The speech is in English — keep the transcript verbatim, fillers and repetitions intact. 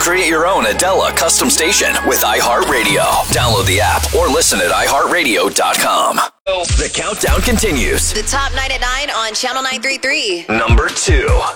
Create your own Adela custom station with iHeartRadio. Download the app or listen at i heart radio dot com. The countdown continues. The top nine at nine on Channel nine three three. Number two.